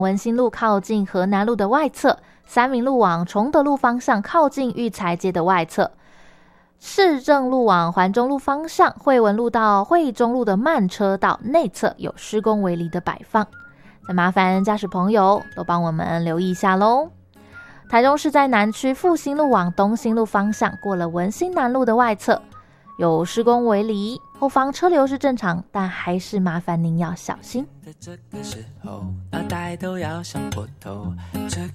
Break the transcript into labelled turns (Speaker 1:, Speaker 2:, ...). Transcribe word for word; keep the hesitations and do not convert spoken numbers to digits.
Speaker 1: 文心路靠近河南路的外侧，三民路往崇德路方向靠近育才街的外侧，市政路往环中路方向，惠文路到惠中路的慢车道内侧有施工围篱的摆放，再麻烦驾驶朋友都帮我们留意一下咯。台中市在南区复兴路往东兴路方向，过了文心南路的外侧有施工围篱，后方车流是正常，但还是麻烦您要小心。
Speaker 2: 在这个时候脑袋都要想破头，这